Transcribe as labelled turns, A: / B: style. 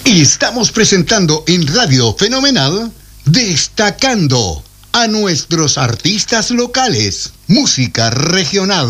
A: Y estamos presentando en Radio Fenomenal, destacando a nuestros artistas locales, música regional.